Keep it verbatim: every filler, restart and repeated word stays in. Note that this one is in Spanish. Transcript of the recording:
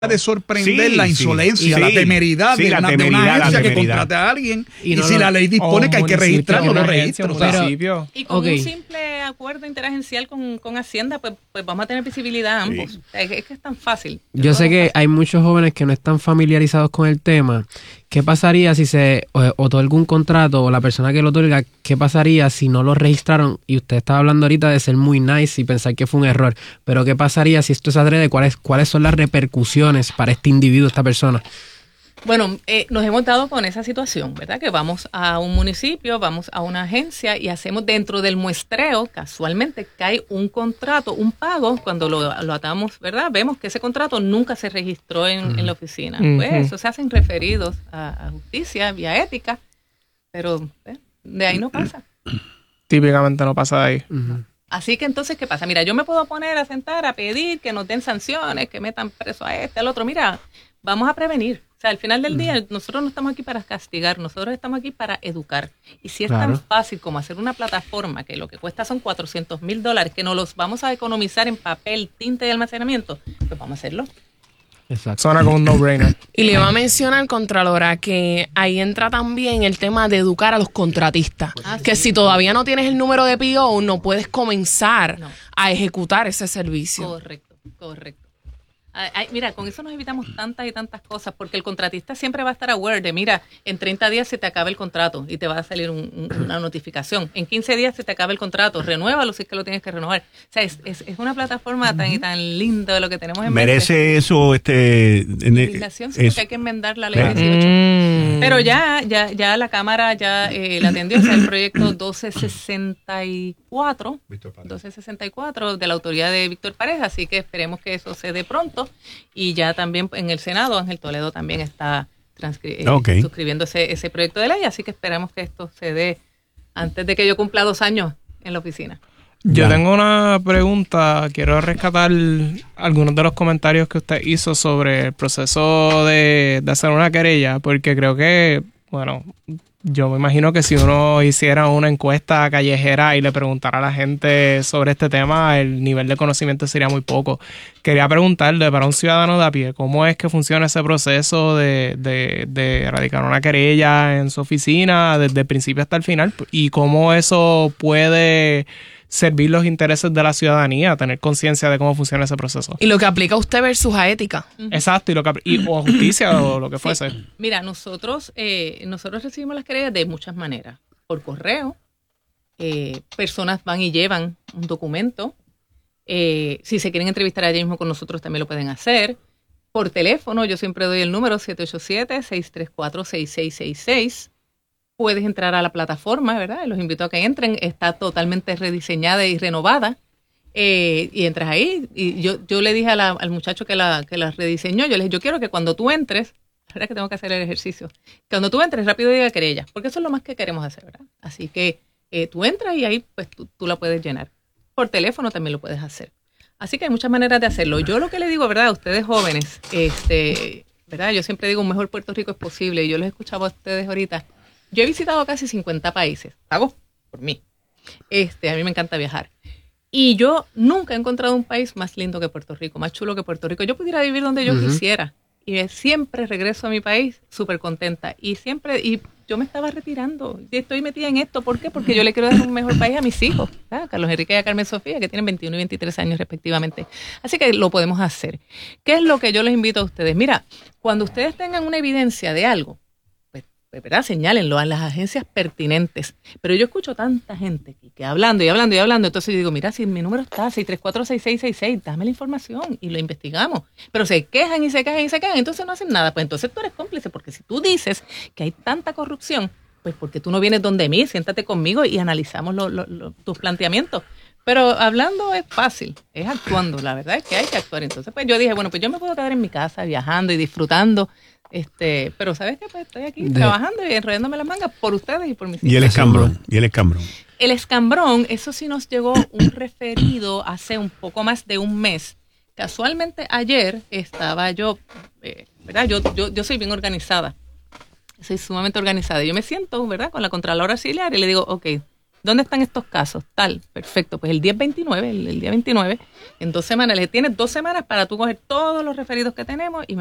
de sorprender sí, la insolencia, sí, la temeridad, sí, de, la una, temeridad, de una agencia la que contrate a alguien y, y no si lo, la ley dispone que hay que registrar, yo lo registro. Pero, y con okay. un simple acuerdo interagencial con, con Hacienda, pues, pues vamos a tener visibilidad ambos. Sí. Es, es que es tan fácil. Yo sé que fácil. Hay muchos jóvenes que no están familiarizados con el tema. ¿Qué pasaría si se otorga un contrato o la persona que lo otorga, qué pasaría si no lo registraron? Y usted estaba hablando ahorita de ser muy nice y pensar que fue un error, pero ¿qué pasaría si esto es adrede? ¿Cuáles, cuáles son las repercusiones para este individuo, esta persona? Bueno, eh, nos hemos dado con esa situación, ¿verdad? Que vamos a un municipio, vamos a una agencia y hacemos dentro del muestreo, casualmente cae un contrato, un pago, cuando lo, lo atamos, ¿verdad? Vemos que ese contrato nunca se registró en, uh-huh. en la oficina. Uh-huh. Pues eso se hacen referidos a, a justicia, vía ética, pero ¿eh? de ahí no pasa. Típicamente no pasa de ahí. Uh-huh. Así que entonces, ¿qué pasa? Mira, yo me puedo poner a sentar a pedir que nos den sanciones, que metan preso a este, al otro. Mira, vamos a prevenir. O sea, al final del día, nosotros no estamos aquí para castigar, nosotros estamos aquí para educar. Y si es claro. tan fácil como hacer una plataforma que lo que cuesta son cuatrocientos mil dólares, que nos los vamos a economizar en papel, tinta y almacenamiento, pues vamos a hacerlo. Exacto. Suena como un no-brainer. Y le iba a mencionar, Contralora, que ahí entra también el tema de educar a los contratistas. Ah, que sí. si todavía no tienes el número de P O, no puedes comenzar no. a ejecutar ese servicio. Correcto, correcto. Ay, mira, con eso nos evitamos tantas y tantas cosas, porque el contratista siempre va a estar aware de, mira, en treinta días se te acaba el contrato y te va a salir un, un, una notificación. En quince días se te acaba el contrato, renuévalo si es que lo tienes que renovar. O sea, es, es, es una plataforma tan y tan linda de lo que tenemos en mente. ¿Merece eso este en legislación? Sí, porque hay que enmendar la ley dieciocho. Mm. Pero ya, ya, ya la Cámara ya eh, la atendió, o sea, el proyecto doce sesenta y cuatro, doce sesenta y cuatro de la autoridad de Víctor Pareja, así que esperemos que eso se dé pronto. Y ya también en el Senado, Ángel Toledo también está transcri- okay. eh, suscribiendo ese, ese proyecto de ley, así que esperamos que esto se dé antes de que yo cumpla dos años en la oficina. Yo ya. tengo una pregunta, quiero rescatar algunos de los comentarios que usted hizo sobre el proceso de, de hacer una querella, porque creo que, bueno, yo me imagino que si uno hiciera una encuesta callejera y le preguntara a la gente sobre este tema, el nivel de conocimiento sería muy poco. Quería preguntarle para un ciudadano de a pie, ¿cómo es que funciona ese proceso de, de, de erradicar una querella en su oficina desde el principio hasta el final? Y cómo eso puede servir los intereses de la ciudadanía, tener conciencia de cómo funciona ese proceso. Y lo que aplica usted versus a ética. Uh-huh. Exacto, y lo que y, o justicia o lo que fuese. Sí. Mira, nosotros eh, nosotros recibimos las querellas de muchas maneras. Por correo, eh, personas van y llevan un documento. Eh, si se quieren entrevistar allí mismo con nosotros, también lo pueden hacer. Por teléfono, yo siempre doy el número siete ocho siete, seis tres cuatro, seis seis seis seis. Puedes entrar a la plataforma, ¿verdad? Los invito a que entren. Está totalmente rediseñada y renovada. Eh, y entras ahí. Y yo, yo le dije a la, al muchacho que la, que la rediseñó, yo le dije, yo quiero que cuando tú entres, la verdad que tengo que hacer el ejercicio, cuando tú entres rápido diga querella, porque eso es lo más que queremos hacer, ¿verdad? Así que eh, tú entras y ahí pues tú, tú la puedes llenar. Por teléfono también lo puedes hacer. Así que hay muchas maneras de hacerlo. Yo lo que le digo, ¿verdad? A ustedes jóvenes, este, ¿verdad? Yo siempre digo, un mejor Puerto Rico es posible. Y yo los escuchaba a ustedes ahorita. Yo he visitado casi cincuenta países, pago por mí. Este, a mí me encanta viajar. Y yo nunca he encontrado un país más lindo que Puerto Rico, más chulo que Puerto Rico. Yo pudiera vivir donde yo uh-huh. quisiera. Y siempre regreso a mi país súper contenta. Y siempre, y yo me estaba retirando. Y estoy metida en esto. ¿Por qué? Porque yo le quiero dar un mejor país a mis hijos. ¿Verdad? Carlos Enrique y a Carmen Sofía, que tienen veintiuno y veintitrés años respectivamente. Así que lo podemos hacer. ¿Qué es lo que yo les invito a ustedes? Mira, cuando ustedes tengan una evidencia de algo, ¿verdad? Señálenlo a las agencias pertinentes. Pero yo escucho tanta gente que, que hablando y hablando y hablando, entonces yo digo, mira, si mi número está seis tres cuatro, seis seis seis seis, dame la información y lo investigamos. Pero se quejan y se quejan y se quejan, entonces no hacen nada. Pues entonces tú eres cómplice, porque si tú dices que hay tanta corrupción, pues porque tú no vienes donde mí, siéntate conmigo y analizamos lo, lo, lo, tus planteamientos. Pero hablando es fácil, es actuando, la verdad es que hay que actuar. Entonces pues yo dije, bueno, pues yo me puedo quedar en mi casa viajando y disfrutando. Este, pero ¿sabes qué? Pues estoy aquí de... trabajando y enrollándome las mangas por ustedes y por mis hijos. Y el escambrón, y el escambrón. El escambrón, eso sí nos llegó un referido hace un poco más de un mes. Casualmente ayer estaba yo, eh, ¿verdad? Yo, yo, yo soy bien organizada. Soy sumamente organizada. Yo me siento, ¿verdad? Con la Contralora Auxiliar y le digo, ok, ¿Dónde están estos casos? Tal, perfecto. Pues el diez veintinueve, el, el día veintinueve, en dos semanas, le tienes dos semanas para tú coger todos los referidos que tenemos y me